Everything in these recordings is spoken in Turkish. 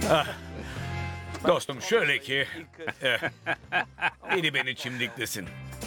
Dostum şöyle ki... biri beni çimdiklesin.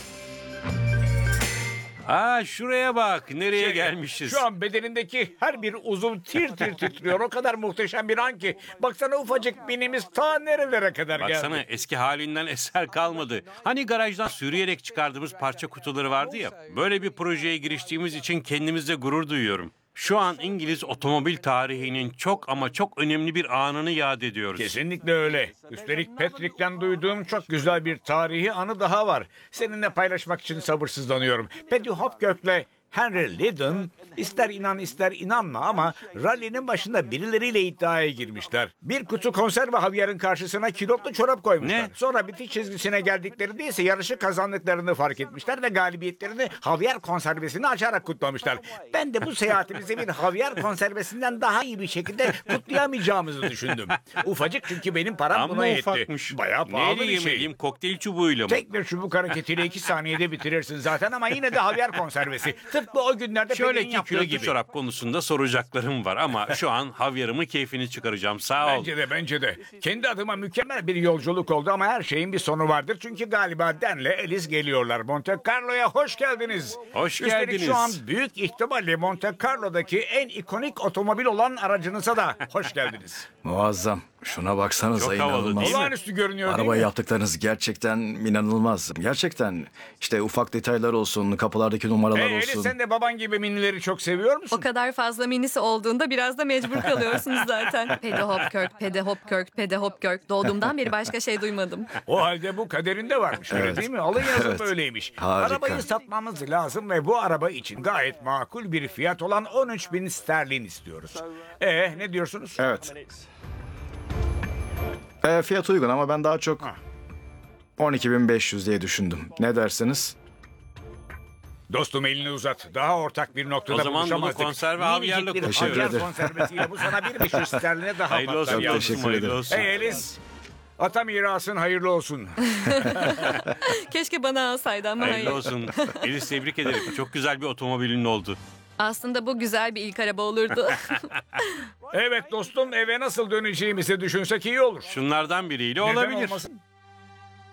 Şuraya bak. Nereye gelmişiz? Şu an bedenindeki her bir uzuv tir tir titriyor. O kadar muhteşem bir an ki. Baksana ufacık binimiz ta nerelere kadar Baksana geldi. eski halinden eser kalmadı. Hani garajdan sürüyerek çıkardığımız parça kutuları vardı ya. Böyle bir projeye giriştiğimiz için kendimizle gurur duyuyorum. Şu an İngiliz otomobil tarihinin çok ama çok önemli bir anını yad ediyoruz. Kesinlikle öyle. Üstelik Patrick'ten duyduğum çok güzel bir tarihi anı daha var. Seninle paylaşmak için sabırsızlanıyorum. Paddy Hopkirk'le Henry Liddon ister inan ister inanma ama rally'nin başında birileriyle iddiaya girmişler. Bir kutu konserve havyarın karşısına kilotlu çorap koymuşlar. Ne? Sonra bitiş çizgisine geldiklerinde ise yarışı kazandıklarını fark etmişler ve galibiyetlerini havyar konservesini açarak kutlamışlar. Ben de bu seyahatimizi bir havyar konservesinden daha iyi bir şekilde kutlayamayacağımızı düşündüm. Ufacık çünkü benim param buna Ama yetti. ufakmış. Bayağı pahalı Neyle bir şey. yemeliyim? Kokteyl çubuğuyla mı? Tek bir çubuk hareketiyle 2 saniyede bitirirsin zaten ama yine de havyar konservesi. Tıpkı o günlerde Şöyle Pelin'in ki yaptığı kilotlu gibi. çorap konusunda soracaklarım var ama şu an havyarımın keyfini çıkaracağım. Sağ ol. Bence de. Kendi adıma mükemmel bir yolculuk oldu ama her şeyin bir sonu vardır. Çünkü galiba Dan'le Alice geliyorlar. Monte Carlo'ya hoş geldiniz. Hoş Üstelik geldiniz. şu an büyük ihtimalle Monte Carlo'daki en ikonik otomobil olan aracınıza da hoş geldiniz. Muazzam. Şuna baksanıza, Çok havalı inanılmaz. değil mi? Olağanüstü görünüyor değil Arabayı mi? yaptıklarınız gerçekten inanılmaz. Gerçekten işte ufak detaylar olsun, kapılardaki numaralar Alice olsun. sen de baban gibi minileri çok seviyor musun? O kadar fazla minisi olduğunda biraz da mecbur kalıyorsunuz zaten. Paddy Hopkirk, Paddy Hopkirk, Paddy Hopkirk. Doğduğumdan beri başka şey duymadım. O halde bu kaderinde varmış öyle Evet. değil mi? Alın yazıp Evet. öyleymiş. Harika. Arabayı satmamız lazım ve bu araba için gayet makul bir fiyat olan 13.000 sterlin istiyoruz. Ne diyorsunuz? Evet. Fiyat uygun ama ben daha çok 12.500 diye düşündüm. Ne dersiniz? Dostum elini uzat. Daha ortak bir noktada O zaman bunu buluşamazdık. konserve Minicik havyarla bir Teşekkür havyar ederim. konservesiyle bu sana 1.500 sterline daha Hayırlı patlar olsun. yavrum. teşekkür Hayırlı ederim. olsun. Hey Alice. Ata mirasın hayırlı olsun. Keşke bana alsaydı ama hayır. Hayırlı olsun. Elis tebrik ederim. Çok güzel bir otomobilin oldu. Aslında bu güzel bir ilk araba olurdu. Evet dostum eve nasıl döneceğimizi düşünsek iyi olur. Şunlardan biriyle Neden olabilir. olmasın?